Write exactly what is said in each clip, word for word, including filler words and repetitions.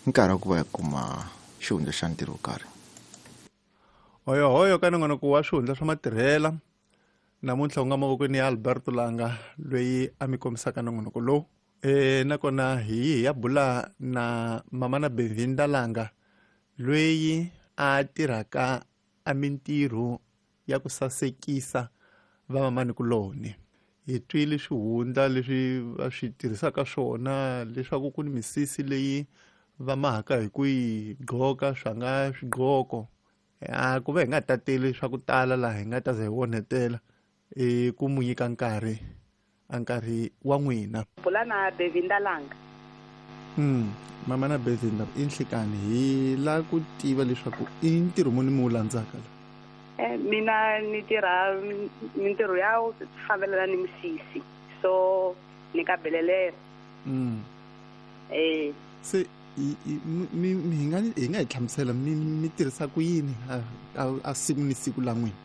nkarhi wa ku va ya kuma xihundla xa ntirho wo karhi. hoyo hoyo ka nongonoko wa swihundla swa matirhela namuntlha u nga mavokweni ya Alberto Langa loyi a mi kombisaka nongonoko lowu. E nakona hi ya bula na mamana Bevinda Langa loyi a tirhaka a mintirho ya ku sasekisa vamamanikuloni. Hi twile swihundla leswi va swi tirhisaka swona leswaku ku ni misisi leyi va mahaka hi ku yi gqoka swanga swigqoko. A ku va hi nga tateli swa ku tala laha hi nga ta za hi wonetela e ku mu nyika nkarhi a nkarhi wa n'wina. Bula na Bevinda Langa. Mm, mama na Bevinda i nhlikani hi la ku tiva leswaku i ntirho muni mi wu landzaka la. Eh mina ni tirha mintirho ya ku favelela ni misisi so ni ka belelera. Mm. Eh se mi mi nga hi nga hi hlamusela mi mi tirhisa ku yini a a siku ni siku la n'wina.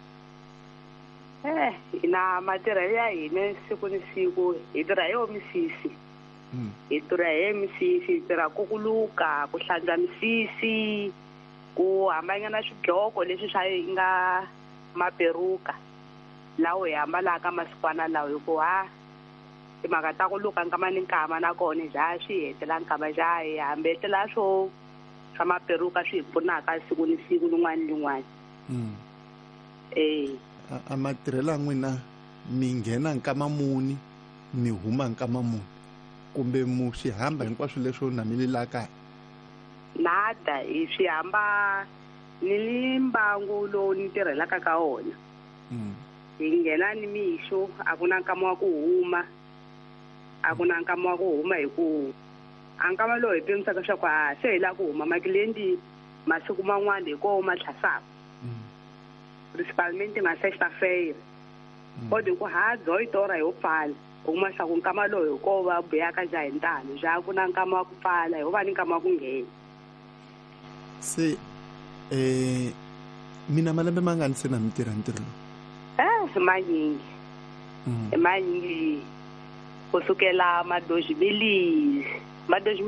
Eh ina matirhelo ya hina siku ni siku hi tirha yo misisi. Mm. Hi tirha hi misisi hi tirha ku kuluka ku hlantswa misisi ku hambanya na swidloko leswi swa nga maperuka lawa hi ambalaka masikwana lawa hi ku ha timhaka ta ku luka nkama ni nkama nakona ja swi hetela nkama ja hi hambetela swo swa maperuka swi hi pfunaka siku ni siku lin'wana lin'wana. Mm. Eh a matirhelo ya n'wina mi nghena nkama muni mi huma nkama muni kumbe mu swi hamba hinkwaswo leswo na mi lelaka. nada hi swi hamba ni mbangu lowu ni tirhelaka ka wona. Mm. Hi nghena ni mixo a ku na nkama wa ku huma a ku na nkama wa ku huma hi ku a nkama lowu hi pimisaka swa ku a se hi la ku huma maklienti masiku man'wana hi ko ma tlhasaka. Mm. Principalmente ma-sexta-feira kode ku ha dzo yi tora hi wo pfala u kuma swa ku nkama lowu hi ko va buyaka ja hi ntalo ja ku na nkama wa ku pfala hi wo va ni nkama wa ku nghena. Se eh mina malembe mangani se na mi tirha ntirho lowu. Eh manyingi. Mm. Manyingi kusukela madoji bilis madoji